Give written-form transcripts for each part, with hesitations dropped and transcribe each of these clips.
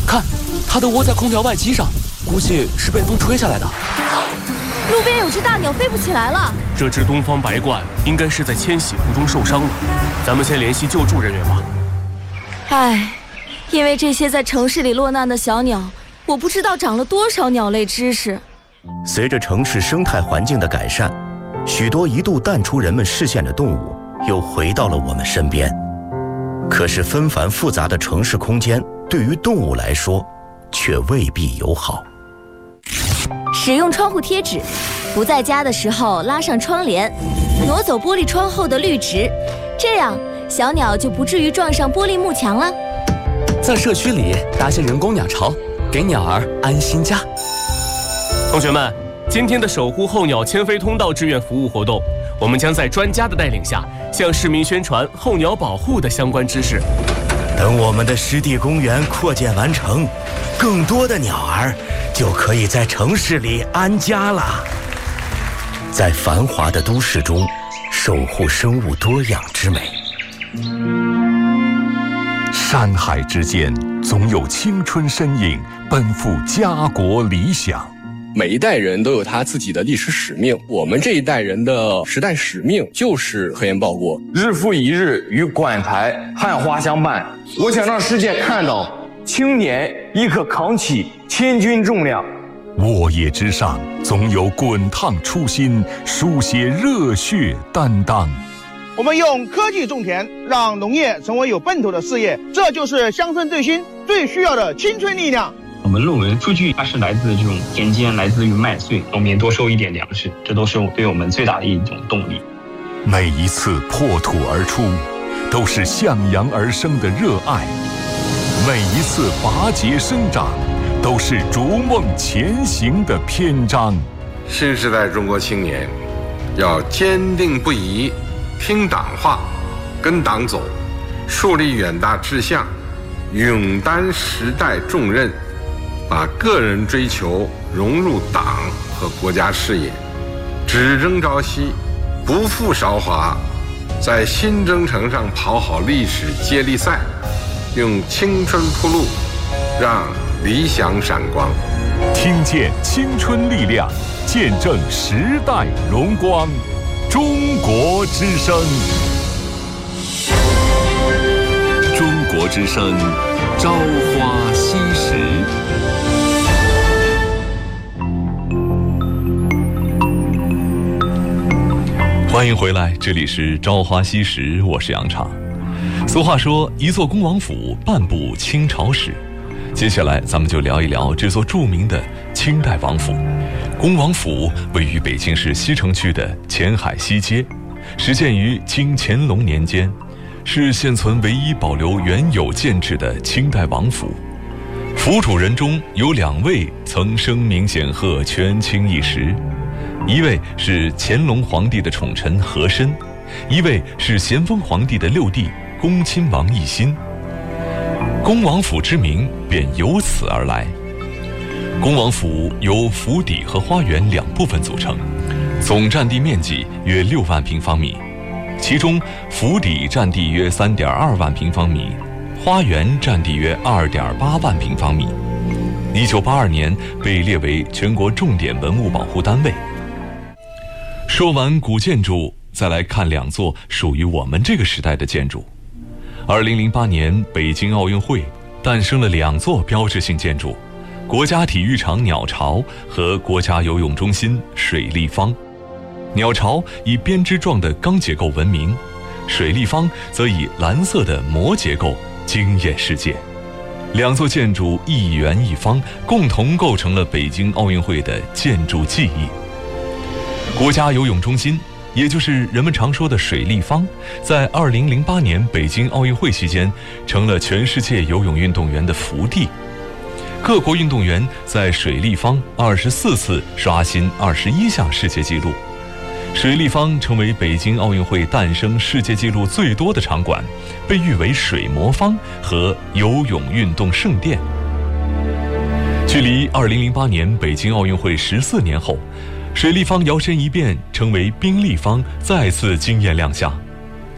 看，它都窝在空调外机上，估计是被风吹下来的。 路边有只大鸟飞不起来了。 这只东方白鹳应该是在迁徙途中受伤了，咱们先联系救助人员吧。 唉，因为这些在城市里落难的小鸟，我不知道长了多少鸟类知识。 随着城市生态环境的改善，许多一度淡出人们视线的动物又回到了我们身边。可是纷繁复杂的城市空间对于动物来说却未必友好。 使用窗户贴纸，不在家的时候拉上窗帘，挪走玻璃窗后的绿植，这样小鸟就不至于撞上玻璃幕墙了。 在社区里搭些人工鸟巢，给鸟儿安心家。 同学们，今天的守护候鸟迁飞通道志愿服务活动，我们将在专家的带领下，向市民宣传候鸟保护的相关知识。 等我们的湿地公园扩建完成，更多的鸟儿就可以在城市里安家了。在繁华的都市中，守护生物多样之美。 山海之间，总有青春身影奔赴家国理想。 每一代人都有他自己的历史使命，我们这一代人的时代使命就是和颜报国， 日复一日与馆台汉花相伴。我想让世界看到青年亦可扛起千钧重量。 沃野之上，总有滚烫初心，书写热血担当。 我们用科技种田，让农业成为有奔头的事业，这就是乡村振兴最需要的青春力量。 我们论文数据它是来自这种田间，来自于麦穗，农民多收一点粮食，这都是对我们最大的一种动力。 每一次破土而出，都是向阳而生的热爱；每一次拔节生长，都是逐梦前行的篇章。 新时代中国青年要坚定不移听党话，跟党走，树立远大志向，勇担时代重任，把个人追求融入党和国家事业，只争朝夕，不负韶华，在新征程上跑好历史接力赛，用青春铺路，让理想闪光。 听见青春力量，见证时代荣光。中国之声， 中国之声，朝花夕拾。欢迎回来，这里是朝花夕拾，我是杨畅。俗话说，一座恭王府，半部清朝史。接下来咱们就聊一聊这座著名的清代王府。恭王府位于北京市西城区的前海西街，始建于清乾隆年间，是现存唯一保留原有建制的清代王府。府主人中有2位曾声名显赫，权倾一时，一位是乾隆皇帝的宠臣和珅，一位是咸丰皇帝的六弟恭亲王奕欣。恭王府之名便由此而来。恭王府由府邸和花园2部分组成，总占地面积约6万平方米，其中府邸占地约3.2万平方米，花园占地约2.8万平方米。1982年被列为全国重点文物保护单位。说完古建筑，再来看2座属于我们这个时代的建筑。2008年北京奥运会诞生了2座标志性建筑，国家体育场鸟巢和国家游泳中心水立方。鸟巢以编织状的钢结构闻名，水立方则以蓝色的膜结构惊艳世界。2座建筑一圆一方，共同构成了北京奥运会的建筑记忆。国家游泳中心，也就是人们常说的水立方，在2008年北京奥运会期间成了全世界游泳运动员的福地。各国运动员在水立方24次刷新21项世界纪录。水立方成为北京奥运会诞生世界纪录最多的场馆，被誉为水魔方和游泳运动圣殿。距离2008年北京奥运会14年后，水立方摇身一变成为冰立方，再次惊艳亮相。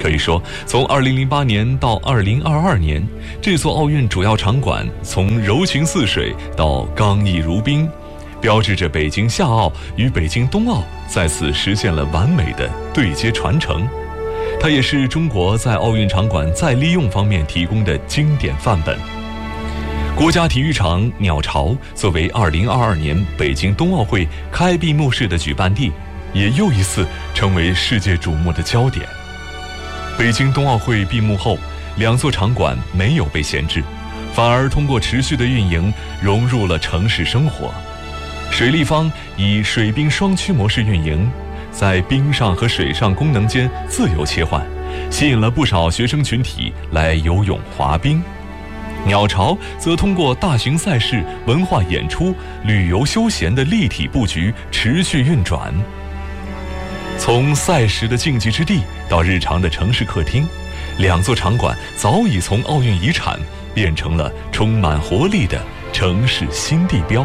可以说，从2008年到2022年，这座奥运主要场馆从柔情似水到刚毅如冰，标志着北京夏奥与北京冬奥再次实现了完美的对接传承。它也是中国在奥运场馆再利用方面提供的经典范本。国家体育场鸟巢作为2022年北京冬奥会开闭幕式的举办地，也又一次成为世界瞩目的焦点。北京冬奥会闭幕后，2座场馆没有被闲置，反而通过持续的运营融入了城市生活。水立方以水冰双驱模式运营，在冰上和水上功能间自由切换，吸引了不少学生群体来游泳滑冰。鸟巢则通过大型赛事、文化演出、旅游休闲的立体布局持续运转。从赛时的竞技之地到日常的城市客厅，2座场馆早已从奥运遗产变成了充满活力的城市新地标。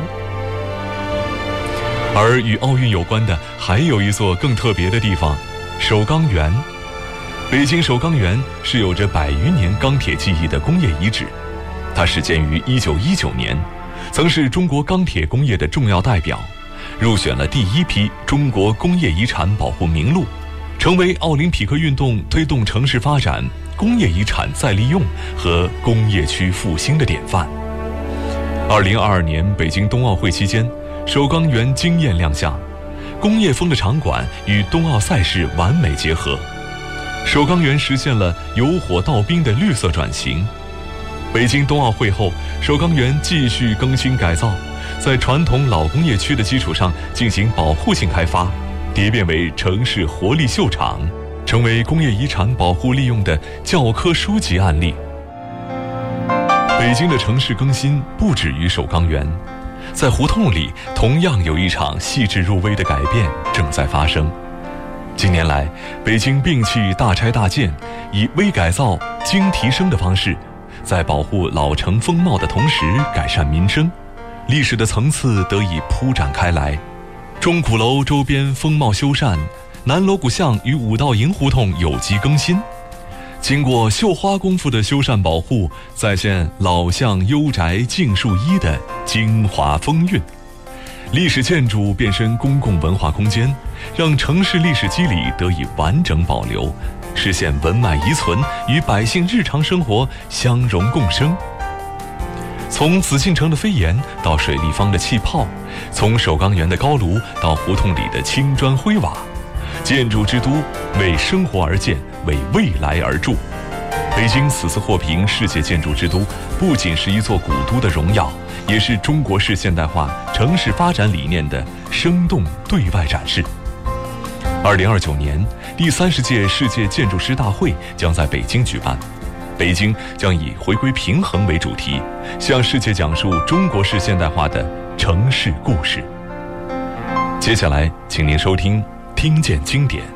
而与奥运有关的还有一座更特别的地方——首钢园。北京首钢园是有着100余年钢铁技艺的工业遗址，它始建于1919年，曾是中国钢铁工业的重要代表，入选了第1批中国工业遗产保护名录，成为奥林匹克运动推动城市发展、工业遗产再利用和工业区复兴的典范。2022年北京冬奥会期间，首钢园惊艳亮相，工业风的场馆与冬奥赛事完美结合，首钢园实现了由火到冰的绿色转型。北京冬奥会后，首钢园继续更新改造，在传统老工业区的基础上进行保护性开发，蝶变为城市活力秀场，成为工业遗产保护利用的教科书级案例。北京的城市更新不止于首钢园，在胡同里同样有一场细致入微的改变正在发生。近年来，北京摒弃大拆大建，以微改造、精提升的方式，在保护老城风貌的同时改善民生，历史的层次得以铺展开来。钟鼓楼周边风貌修缮，南锣鼓巷与五道营胡同有机更新，经过绣花功夫的修缮保护，再现老巷幽宅净树一的精华风韵。历史建筑变身公共文化空间，让城市历史肌理得以完整保留，实现文脉遗存与百姓日常生活相融共生。从紫禁城的飞檐到水立方的气泡，从首钢园的高炉到胡同里的青砖灰瓦，建筑之都为生活而建，为未来而筑。北京此次获评世界建筑之都，不仅是一座古都的荣耀，也是中国式现代化城市发展理念的生动对外展示。2029年，第30届世界建筑师大会将在北京举办，北京将以回归平衡为主题，向世界讲述中国式现代化的城市故事。接下来，请您收听《听见经典》。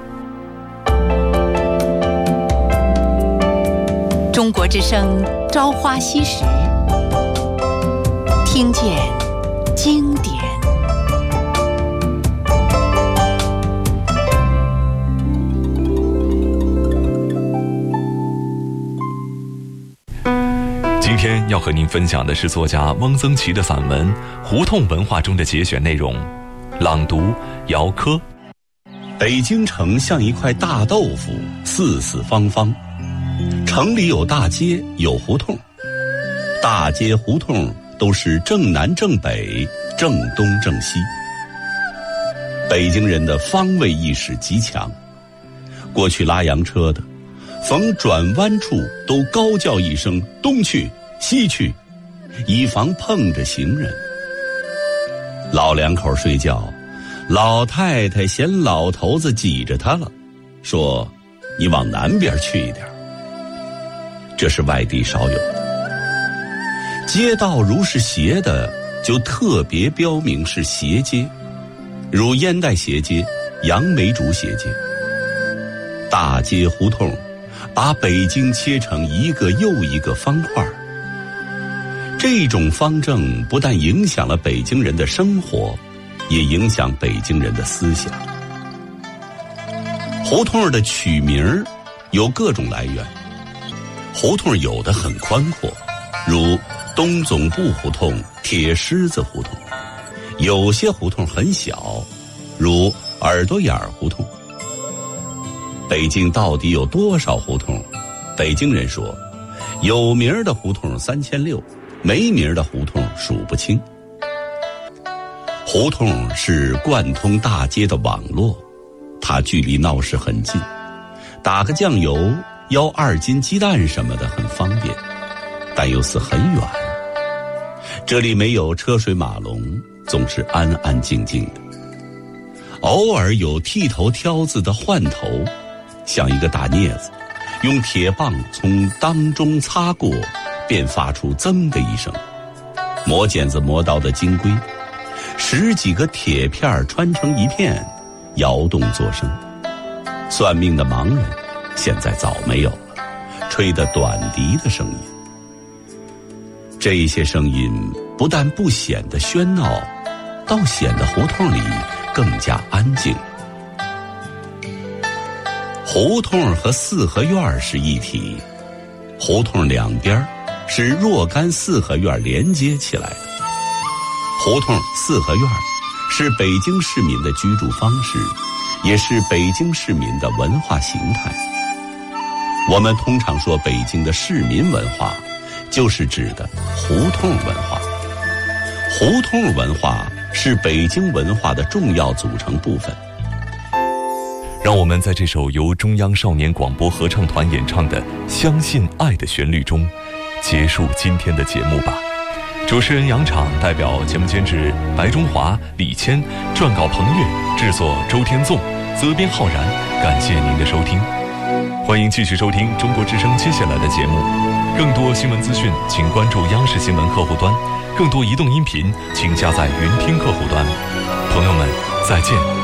中国之声《朝花夕拾》，听见经典。 今天要和您分享的是作家汪曾祺的散文《胡同文化》中的节选内容，朗读姚科。 北京城像一块大豆腐，四四方方，城里有大街有胡同，大街胡同都是正南正北，正东正西。北京人的方位意识极强，过去拉洋车的逢转弯处都高叫一声东去西去，以防碰着行人。老两口睡觉，老太太嫌老头子挤着他了，说你往南边去一点。这是外地少有的。街道如是斜的，就特别标明是斜街，如烟袋斜街、杨梅竹斜街。大街胡同把北京切成一个又一个方块，这种方正不但影响了北京人的生活，也影响北京人的思想。胡同的取名有各种来源。胡同有的很宽阔，如东总部胡同、铁狮子胡同；有些胡同很小，如耳朵眼胡同。北京到底有多少胡同？北京人说，有名的胡同3600，没名的胡同数不清。胡同是贯通大街的网络，它距离闹市很近，打个酱油舀2斤鸡蛋什么的很方便，但又似很远。这里没有车水马龙，总是安安静静的，偶尔有剃头挑子的换头，像一个大镊子，用铁棒从当中擦过，便发出噌的一声。磨剪子磨刀的金龟，10几个铁片穿成一片，摇动作声。算命的盲人现在早没有了，吹得短笛的声音。这些声音不但不显得喧闹，倒显得胡同里更加安静。胡同和四合院是一体，胡同两边是若干四合院连接起来的。胡同、四合院是北京市民的居住方式，也是北京市民的文化形态。我们通常说北京的市民文化，就是指的胡同文化。胡同文化是北京文化的重要组成部分。 让我们在这首由中央少年广播合唱团演唱的《相信爱的旋律》中结束今天的节目吧。主持人杨昶代表节目监制白中华、李谦，撰稿彭越，制作周天纵，责编浩然。感谢您的收听，欢迎继续收听中国之声接下来的节目。更多新闻资讯请关注央视新闻客户端，更多移动音频请加载云听客户端。朋友们，再见。